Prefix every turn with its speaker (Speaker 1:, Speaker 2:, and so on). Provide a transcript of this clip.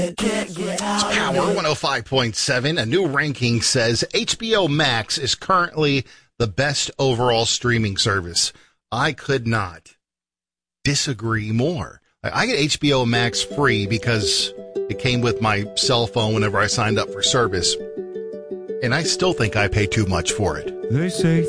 Speaker 1: It's Power 105.7. A new ranking says HBO Max is currently the best overall streaming service. I could not disagree more. I get HBO Max free because it came with my cell phone whenever I signed up for service, and I still think I pay too much for it.
Speaker 2: They say